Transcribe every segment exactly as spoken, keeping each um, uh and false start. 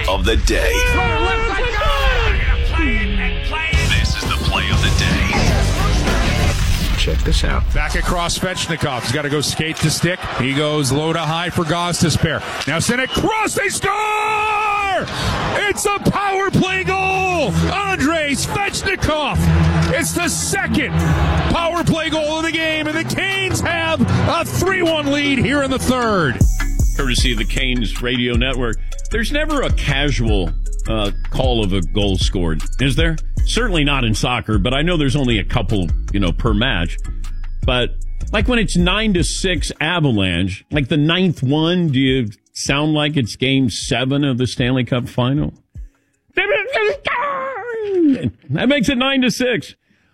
of the day. This is the play of the day. Check this out. Back across Svechnikov. He's got to go skate to stick. He goes low to high for Gauze to spare. Now send it cross. They score! It's a power play goal! Andrei Svechnikov. It's the second power play goal of the game, and the Canes have a three one lead here in the third. Courtesy of the Canes Radio Network. There's never a casual uh, call of a goal scored, is there? Certainly not in soccer, but I know there's only a couple, you know, per match. But like when it's nine to six Avalanche, like the ninth one, do you sound like it's game seven of the Stanley Cup final? That makes it nine to six.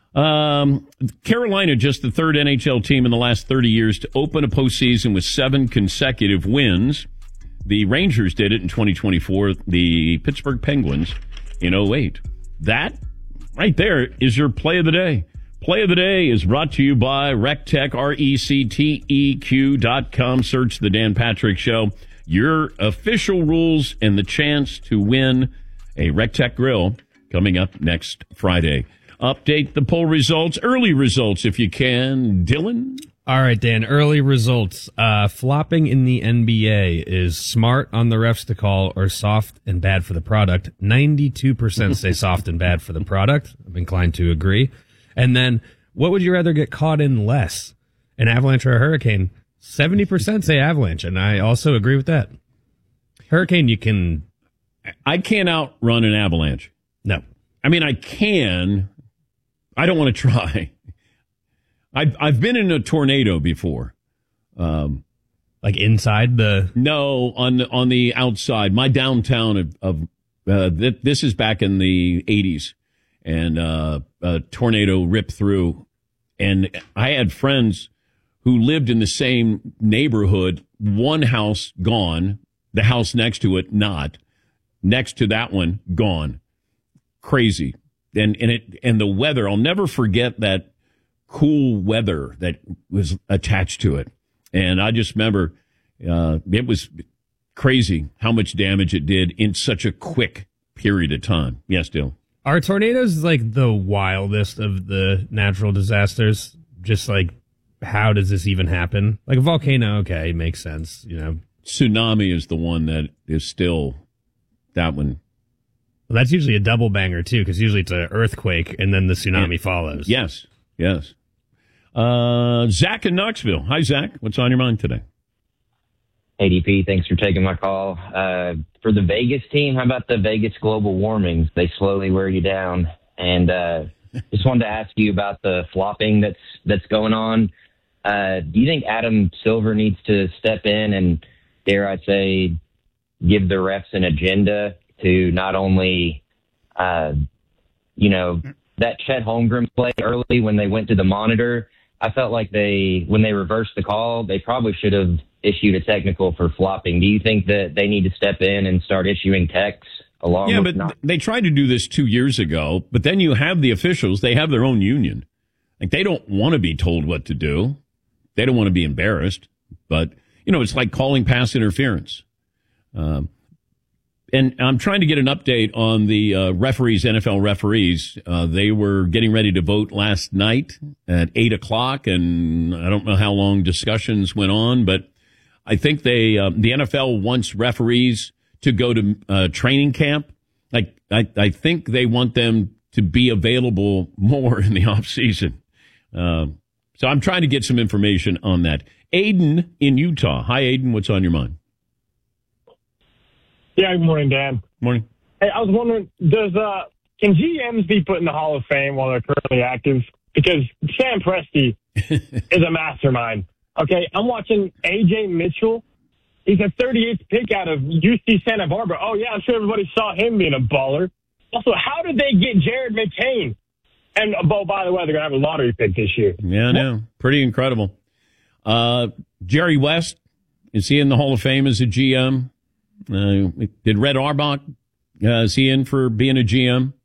Um, Carolina, just the third N H L team in the last thirty years to open a postseason with seven consecutive wins. The Rangers did it in twenty twenty-four. The Pittsburgh Penguins in oh eight. That right there is your play of the day. Play of the day is brought to you by RecTeq, R E C T E Q dot com. Search the Dan Patrick Show. Your official rules and the chance to win a RecTeq grill coming up next Friday. Update the poll results, early results if you can. Dylan? All right, Dan, early results. Uh, flopping in the N B A is smart on the refs to call or soft and bad for the product. ninety-two percent say soft and bad for the product. I'm inclined to agree. And then, what would you rather get caught in less, an avalanche or a hurricane? seventy percent say avalanche, and I also agree with that. Hurricane, you can... I can't outrun an avalanche. No. I mean, I can. I don't want to try. I've, I've been in a tornado before. Um, like inside the... No, on the, on the outside. My downtown of, of uh, th- this is back in the eighties. And uh, a tornado ripped through. And I had friends who lived in the same neighborhood. One house gone. The house next to it not. Next to that one gone. Crazy. And and it and the weather, I'll never forget that cool weather that was attached to it. And I just remember uh, it was crazy how much damage it did in such a quick period of time. Yes, Dale. Are tornadoes like the wildest of the natural disasters? Just like, how does this even happen? Like a volcano, okay, makes sense, you know. Tsunami is the one that is still, that one. Well, that's usually a double banger, too, because usually it's an earthquake and then the tsunami yeah. follows. Yes, yes. Uh, Zach in Knoxville. Hi, Zach. What's on your mind today? A D P, thanks for taking my call. Uh, for the Vegas team, how about the Vegas global warmings? They slowly wear you down. And uh, just wanted to ask you about the flopping that's that's going on. Uh, do you think Adam Silver needs to step in and, dare I say, give the refs an agenda to not only, uh, you know, that Chet Holmgren play early when they went to the monitor? I felt like they, when they reversed the call, they probably should have issued a technical for flopping. Do you think that they need to step in and start issuing techs along yeah, with but not- they tried to do this two years ago, but then you have the officials, they have their own union. Like, they don't want to be told what to do. They don't want to be embarrassed. But, you know, it's like calling pass interference. Um, and I'm trying to get an update on the uh, referees, N F L referees. Uh, they were getting ready to vote last night at eight o'clock, and I don't know how long discussions went on, but I think they, uh, the N F L wants referees to go to uh, training camp. Like, I, I think they want them to be available more in the off season. Uh, so I'm trying to get some information on that. Aiden in Utah. Hi, Aiden. What's on your mind? Yeah, good morning, Dan. Morning. Hey, I was wondering, does uh, can G Ms be put in the Hall of Fame while they're currently active? Because Sam Presti is a mastermind. Okay, I'm watching A J Mitchell. He's a thirty-eighth pick out of U C Santa Barbara. Oh, yeah, I'm sure everybody saw him being a baller. Also, how did they get Jared McCain? And, oh, by the way, they're going to have a lottery pick this year. Yeah, I know. Pretty incredible. Uh, Jerry West, is he in the Hall of Fame as a G M? Uh, did Red Auerbach, uh, is he in for being a G M?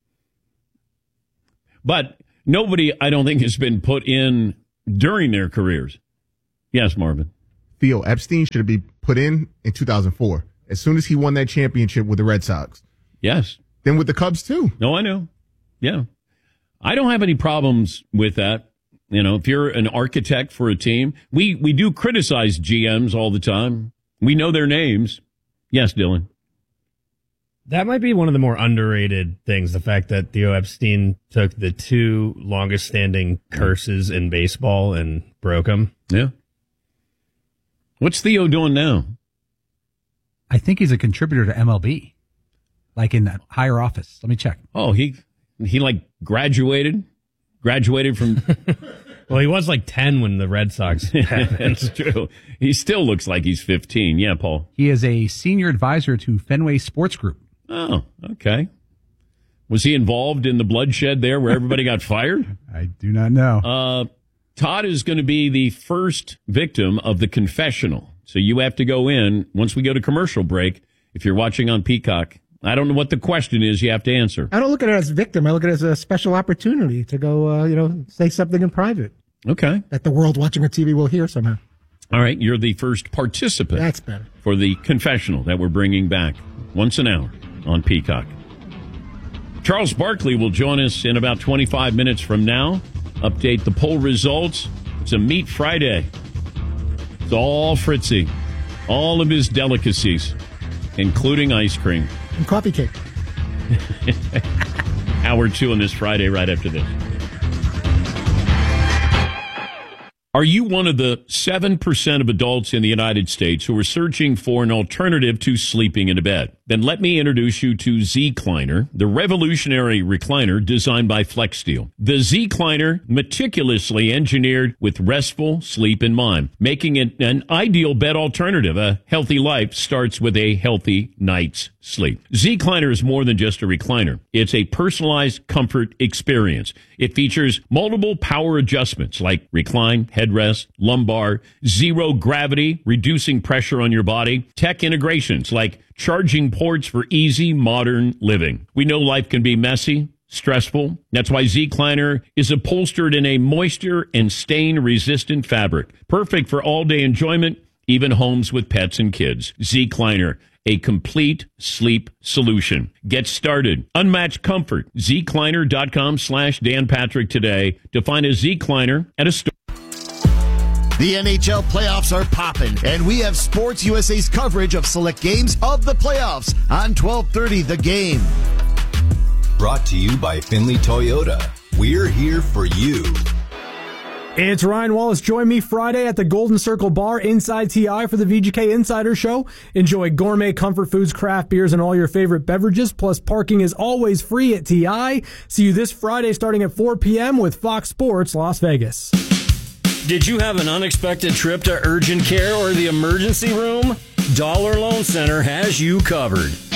But nobody, I don't think, has been put in during their careers. Yes, Marvin. Theo Epstein should be put in in two thousand four. as soon as he won that championship with the Red Sox. Yes. Then with the Cubs, too. No, I know. Yeah. I don't have any problems with that. You know, if you're an architect for a team, we, we do criticize G Ms all the time. We know their names. Yes, Dylan. That might be one of the more underrated things, the fact that Theo Epstein took the two longest standing curses in baseball and broke them. Yeah. What's Theo doing now? I think he's a contributor to M L B, like in that higher office. Let me check. Oh, he he like graduated, graduated from. Well, he was like ten when the Red Sox happened. That's true. He still looks like he's fifteen. Yeah, Paul. He is a senior advisor to Fenway Sports Group. Oh, okay. Was he involved in the bloodshed there where everybody got fired? I do not know. Uh, Todd is going to be the first victim of the confessional. So you have to go in once we go to commercial break. If you're watching on Peacock, I don't know what the question is you have to answer. I don't look at it as victim. I look at it as a special opportunity to go, uh, you know, say something in private. Okay. That the world watching on T V will hear somehow. All right. You're the first participant. That's better. For the confessional that we're bringing back once an hour on Peacock. Charles Barkley will join us in about twenty-five minutes from now. Update the poll results. It's a Meat Friday. It's all Fritzy. All of his delicacies, including ice cream. And coffee cake. Hour two on this Friday right after this. Are you one of the seven percent of adults in the United States who are searching for an alternative to sleeping in a bed? Then let me introduce you to Z-Cliner, the revolutionary recliner designed by FlexSteel. The Z-Cliner, meticulously engineered with restful sleep in mind, making it an ideal bed alternative. A healthy life starts with a healthy night's sleep. Z-Cliner is more than just a recliner. It's a personalized comfort experience. It features multiple power adjustments like recline, headrest, lumbar, zero gravity, reducing pressure on your body, tech integrations like charging ports for easy modern living. We know life can be messy, stressful. That's why Z-Cliner is upholstered in a moisture and stain-resistant fabric. Perfect for all-day enjoyment, even homes with pets and kids. Z-Cliner, a complete sleep solution. Get started. Unmatched comfort. Z-Cliner.com slash Dan Patrick today to find a Z-Cliner at a store. The N H L playoffs are popping, and we have Sports U S A's coverage of select games of the playoffs on twelve thirty The Game. Brought to you by Finley Toyota. We're here for you. It's Ryan Wallace. Join me Friday at the Golden Circle Bar inside T I for the V G K Insider Show. Enjoy gourmet comfort foods, craft beers, and all your favorite beverages. Plus, parking is always free at T I. See you this Friday starting at four p.m. with Fox Sports Las Vegas. Did you have an unexpected trip to urgent care or the emergency room? Dollar Loan Center has you covered.